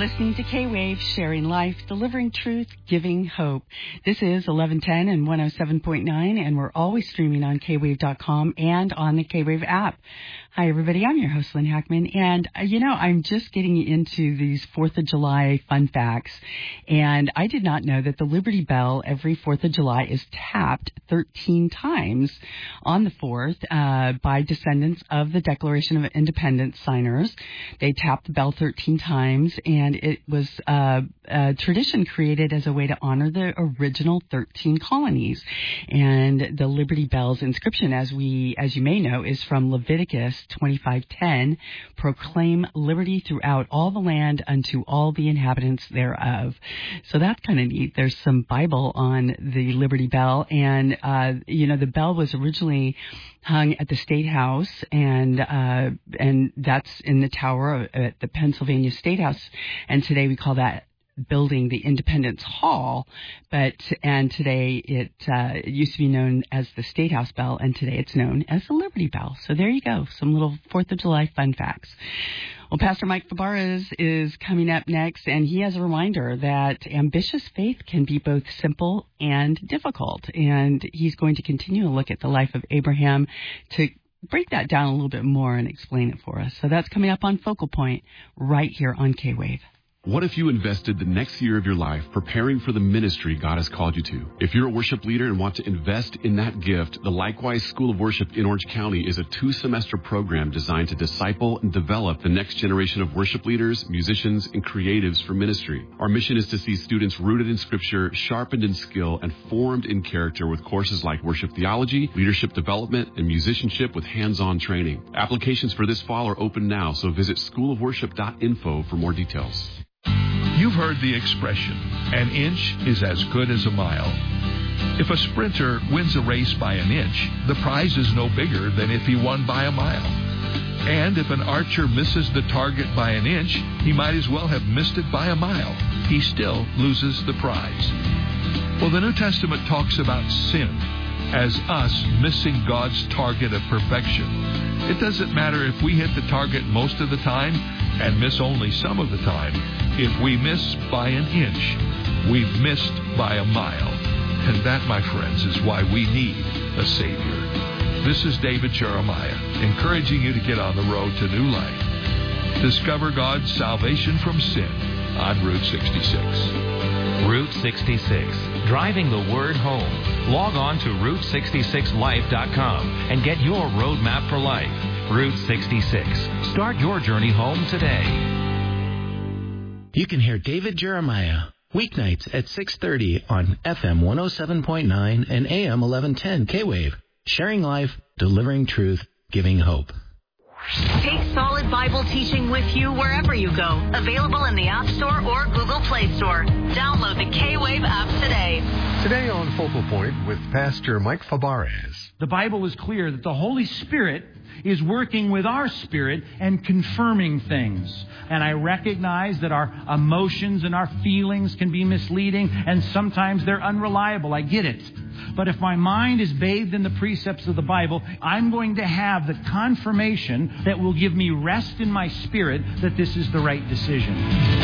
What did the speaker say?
listening to K-Wave, sharing life, delivering truth, giving hope. This is 1110 and 107.9, and we're always streaming on kwave.com and on the K-Wave app. Hi, everybody. I'm your host, Lynn Hackman, and, I'm just getting into these 4th of July fun facts, and I did not know that the Liberty Bell every 4th of July is tapped 13 times on the 4th by descendants of the Declaration of Independence signers. They tapped the bell 13 times, and it was a tradition created as a way to honor the original 13 colonies. And the Liberty Bell's inscription, as you may know, is from Leviticus 25:10, proclaim liberty throughout all the land unto all the inhabitants thereof. So that's kind of neat. There's some Bible on the Liberty Bell, and the bell was originally hung at the State House, and that's in the tower at the Pennsylvania State House, and today we call that building the Independence Hall, and today it used to be known as the State House Bell, and today it's known as the Liberty Bell. So there you go, some little 4th of July fun facts. Well, Pastor Mike Fabarez is coming up next, and he has a reminder that ambitious faith can be both simple and difficult, and he's going to continue to look at the life of Abraham to break that down a little bit more and explain it for us. So that's coming up on Focal Point right here on K-Wave. What if you invested the next year of your life preparing for the ministry God has called you to? If you're a worship leader and want to invest in that gift, the Likewise School of Worship in Orange County is a 2-semester program designed to disciple and develop the next generation of worship leaders, musicians, and creatives for ministry. Our mission is to see students rooted in Scripture, sharpened in skill, and formed in character with courses like worship theology, leadership development, and musicianship with hands-on training. Applications for this fall are open now, so visit schoolofworship.info for more details. You've heard the expression, an inch is as good as a mile. If a sprinter wins a race by an inch, the prize is no bigger than if he won by a mile. And if an archer misses the target by an inch, he might as well have missed it by a mile. He still loses the prize. Well, the New Testament talks about sin as us missing God's target of perfection. It doesn't matter if we hit the target most of the time and miss only some of the time. If we miss by an inch, we've missed by a mile. And that, my friends, is why we need a Savior. This is David Jeremiah, encouraging you to get on the road to new life. Discover God's salvation from sin on Route 66. Route 66, driving the word home. Log on to Route66Life.com and get your roadmap for life. Route 66. Start your journey home today. You can hear David Jeremiah weeknights at 6:30 on FM 107.9 and AM 1110 K-Wave. Sharing life, delivering truth, giving hope. Take solid Bible teaching with you wherever you go. Available in the App Store or Google Play Store. Download the K-Wave app today. Today on Focal Point with Pastor Mike Fabarez. The Bible is clear that the Holy Spirit is working with our spirit and confirming things. And I recognize that our emotions and our feelings can be misleading, and sometimes they're unreliable. I get it. But if my mind is bathed in the precepts of the Bible, I'm going to have the confirmation that will give me rest in my spirit that this is the right decision.